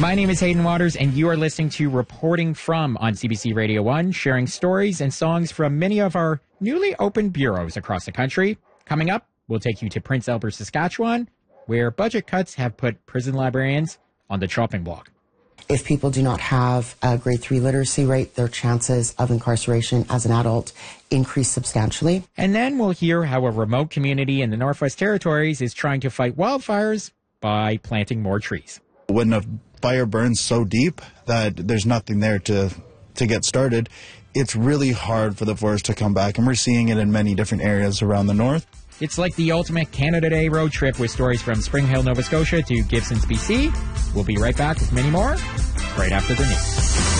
My name is Hayden Waters, and you are listening to Reporting From on CBC Radio 1, sharing stories and songs from many of our newly opened bureaus across the country. Coming up, we'll take you to Prince Albert, Saskatchewan, where budget cuts have put prison librarians on the chopping block. If people do not have a grade 3 literacy rate, their chances of incarceration as an adult increase substantially. And then we'll hear how a remote community in the Northwest Territories is trying to fight wildfires by planting more trees. When a fire burns so deep that there's nothing there to get started, it's really hard for the forest to come back, and we're seeing it in many different areas around the north. It's like the ultimate Canada Day road trip with stories from Spring Hill, Nova Scotia to Gibsons, BC. We'll be right back with many more right after the news.